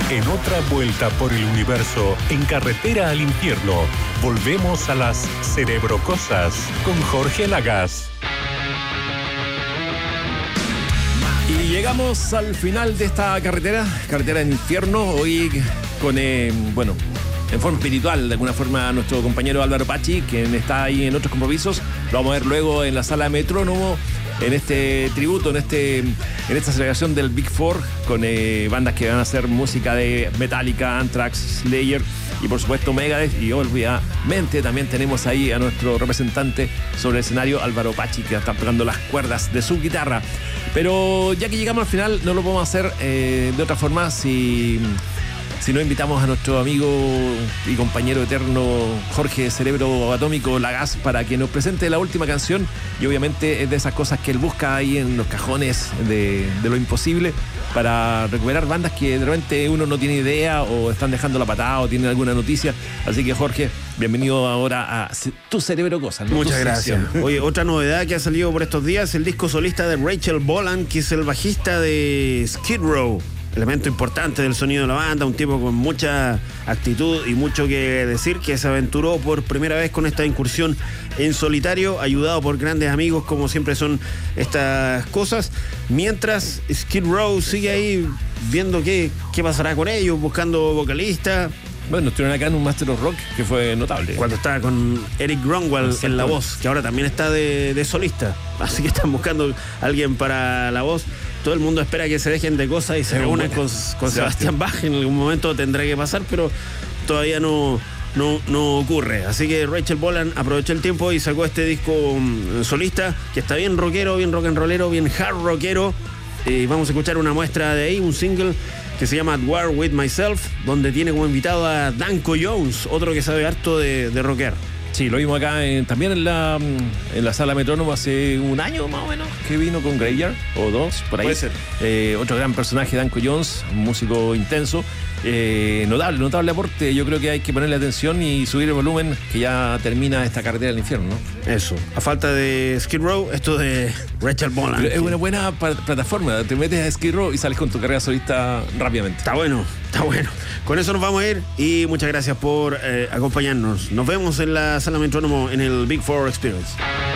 En otra vuelta por el universo, en carretera al infierno, volvemos a las Cerebrocosas con Jorge Lagas. Y llegamos al final de esta carretera del infierno, hoy con, en forma espiritual, de alguna forma, nuestro compañero Álvaro Pachi, quien está ahí en otros compromisos. Lo vamos a ver luego en la sala Metrónomo, en este tributo, en esta celebración del Big Four, con bandas que van a hacer música de Metallica, Anthrax, Slayer y por supuesto Megadeth. Y obviamente también tenemos ahí a nuestro representante sobre el escenario, Álvaro Pachi, que está tocando las cuerdas de su guitarra. Pero ya que llegamos al final, no lo podemos hacer de otra forma si no invitamos a nuestro amigo y compañero eterno Jorge Cerebro Atómico Lagas para que nos presente la última canción. Y obviamente es de esas cosas que él busca ahí en los cajones de lo imposible, para recuperar bandas que de repente uno no tiene idea o están dejando la patada o tienen alguna noticia. Así que Jorge, bienvenido ahora a Tu Cerebro Cosas, ¿no? Muchas gracias. Oye, otra novedad que ha salido por estos días, el disco solista de Rachel Bolan, que es el bajista de Skid Row, elemento importante del sonido de la banda, un tipo con mucha actitud y mucho que decir, que se aventuró por primera vez con esta incursión en solitario, ayudado por grandes amigos, como siempre son estas cosas, mientras Skid Row sigue ahí viendo qué pasará con ellos, buscando vocalistas. Bueno, estuvieron acá en un Master of Rock que fue notable. Cuando estaba con Eric Grunwald en la voz, que ahora también está de solista. Así que están buscando a alguien para la voz. Todo el mundo espera que se dejen de cosas y se reúnan con Sebastián Bach. En algún momento tendrá que pasar, pero todavía no ocurre. Así que Rachel Bolan aprovechó el tiempo y sacó este disco solista, que está bien rockero, bien rock and rollero, bien hard rockero. Vamos a escuchar una muestra de ahí, un single que se llama At War With Myself, donde tiene como invitado a Danko Jones, otro que sabe harto de rocker. Sí, lo vimos acá también en la sala Metrónomo hace un año más o menos, que vino con Graveyard, o dos, por ahí. Puede ser. Otro gran personaje, Danko Jones, un músico intenso. Notable aporte. Yo creo que hay que ponerle atención y subir el volumen, que ya termina esta carretera del infierno, ¿no? Eso. A falta de Skid Row, esto de Rachel Bolan. Es una buena plataforma. Te metes a Skid Row y sales con tu carrera solista rápidamente. Está bueno. Con eso nos vamos a ir y muchas gracias por acompañarnos. Nos vemos en la sala Metrónomo en el Big Four Experience.